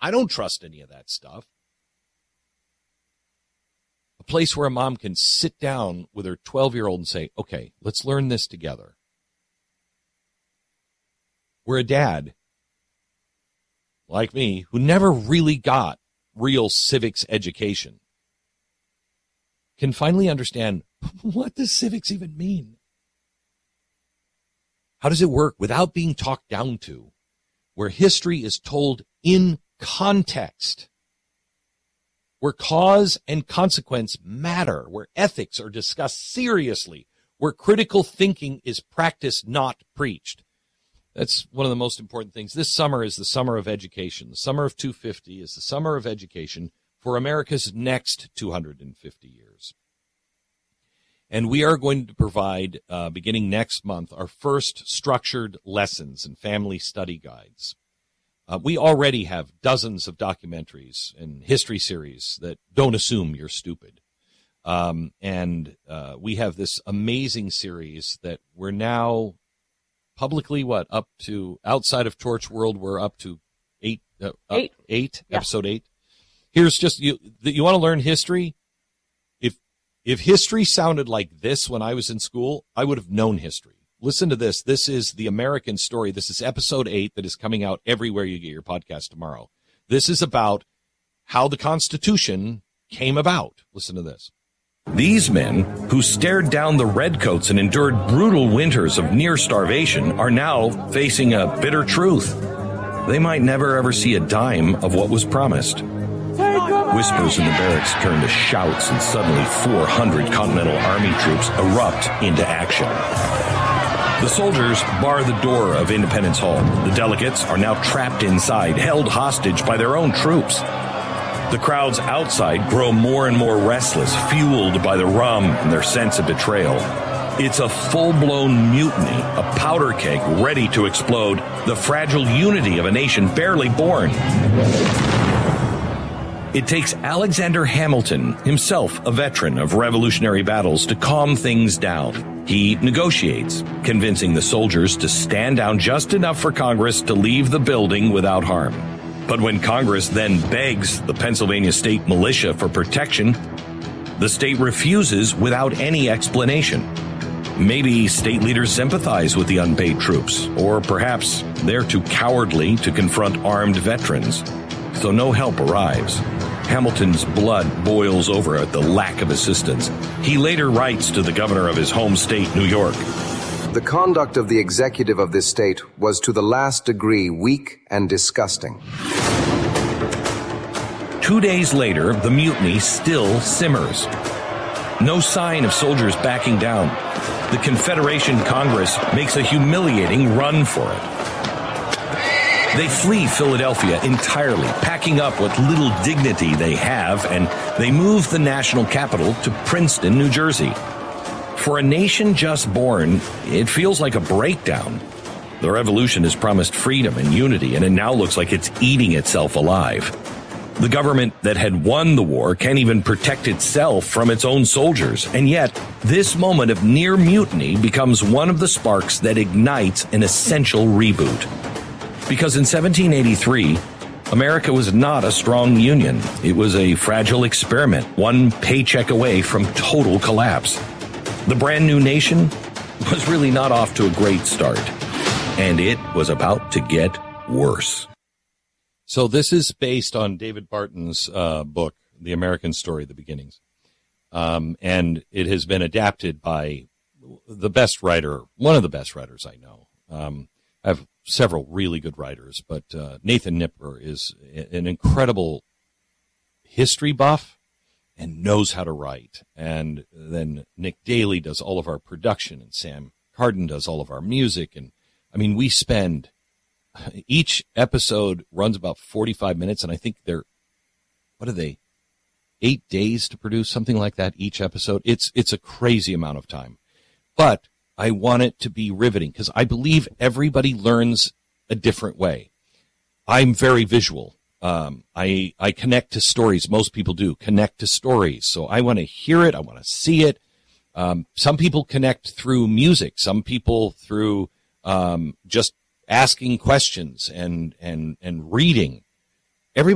I don't trust any of that stuff. A place where a mom can sit down with her 12-year-old and say, okay, let's learn this together. Where a dad, like me, who never really got real civics education, can finally understand, what does civics even mean? How does it work without being talked down to? Where history is told in context, where cause and consequence matter, where ethics are discussed seriously, where critical thinking is practiced, not preached. That's one of the most important things. This summer is the summer of education. The summer of 250 is the summer of education for America's next 250 years. And we are going to provide, beginning next month, our first structured lessons and family study guides. We already have dozens of documentaries and history series that don't assume you're stupid. And we have this amazing series that we're now publicly, up to, outside of Torch World, we're up to eight, episode 8. Here's just, you want to learn history? If history sounded like this when I was in school, I would have known history. Listen to this. This is The American Story. This is episode 8 that is coming out everywhere you get your podcast tomorrow. This is about how the Constitution came about. Listen to this. These men, who stared down the redcoats and endured brutal winters of near starvation, are now facing a bitter truth. They might never ever see a dime of what was promised. Whispers in the barracks turn to shouts, and suddenly 400 Continental Army troops erupt into action. The soldiers bar the door of Independence Hall. The delegates are now trapped inside, held hostage by their own troops. The crowds outside grow more and more restless, fueled by the rum and their sense of betrayal. It's a full-blown mutiny, a powder keg ready to explode, the fragile unity of a nation barely born. It takes Alexander Hamilton, himself a veteran of Revolutionary battles, to calm things down. He negotiates, convincing the soldiers to stand down just enough for Congress to leave the building without harm. But when Congress then begs the Pennsylvania State Militia for protection, the state refuses without any explanation. Maybe state leaders sympathize with the unpaid troops, or perhaps they're too cowardly to confront armed veterans. So no help arrives. Hamilton's blood boils over at the lack of assistance. He later writes to the governor of his home state, New York, "The conduct of the executive of this state was to the last degree weak and disgusting." 2 days later, the mutiny still simmers. No sign of soldiers backing down. The Confederation Congress makes a humiliating run for it. They flee Philadelphia entirely, packing up what little dignity they have, and they move the national capital to Princeton, New Jersey. For a nation just born, it feels like a breakdown. The revolution has promised freedom and unity, and it now looks like it's eating itself alive. The government that had won the war can't even protect itself from its own soldiers, and yet this moment of near mutiny becomes one of the sparks that ignites an essential reboot. Because in 1783, America was not a strong union. It was a fragile experiment, one paycheck away from total collapse. The brand new nation was really not off to a great start, and it was about to get worse. So this is based on David Barton's book, The American Story, The Beginnings. And it has been adapted by the best writer, one of the best writers I know. I have several really good writers, but Nathan Nipper is an incredible history buff and knows how to write. And then Nick Daly does all of our production, and Sam Carden does all of our music. And I mean, we spend, each episode runs about 45 minutes, and I think they're, 8 days to produce, something like that, each episode. It's a crazy amount of time. But I want it to be riveting because I believe everybody learns a different way. I'm very visual. I connect to stories. Most people do connect to stories. So I want to hear it. I want to see it. Some people connect through music. Some people through just asking questions and reading.